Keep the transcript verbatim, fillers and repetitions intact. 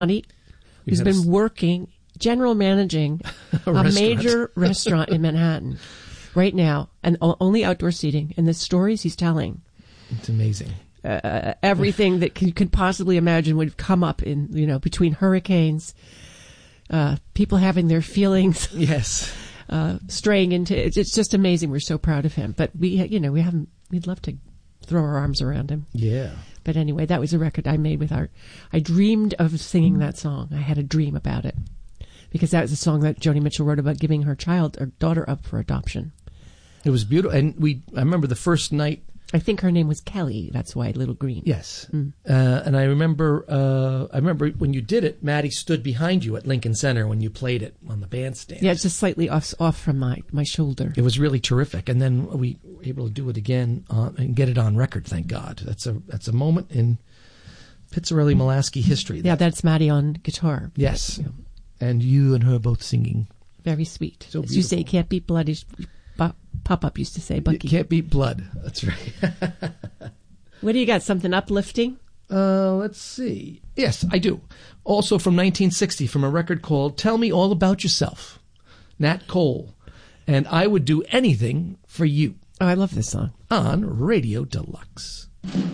who's had been a s- working, general managing A a, restaurant. major restaurant in Manhattan right now, and o- only outdoor seating. And the stories he's telling, It's amazing. uh, everything that you could possibly imagine would come up in, you know, between hurricanes, uh, people having their feelings, Yes. uh, straying into, it's, it's just amazing. We're so proud of him. But we, you know, we haven't, we'd love to throw our arms around him. Yeah. But anyway, that was a record I made with our, I dreamed of singing that song. I had a dream about it because that was a song that Joni Mitchell wrote about giving her child or daughter up for adoption. It was beautiful. And we, I remember the first night. I think her name was Kelly. That's why Little Green. Yes. Mm. Uh, and I remember, uh, I remember when you did it, Maddie stood behind you at Lincoln Center when you played it on the bandstand. Yeah, it's just slightly off off from my, my shoulder. It was really terrific. And then we were able to do it again uh, and get it on record, thank God. That's a that's a moment in Pizzarelli-Molaski history. Yeah, that's Maddie on guitar. Yes. And you and her both singing. Very sweet. So As you say, beautiful. can't beat blood. As Pop-Up used to say, Bucky. You can't beat blood. That's right. What do you got? Something uplifting? Uh, let's see. Yes, I do. Also from nineteen sixty, from a record called Tell Me All About Yourself. Nat Cole. And I Would Do Anything for You. Oh, I love this song. On Radio Deluxe.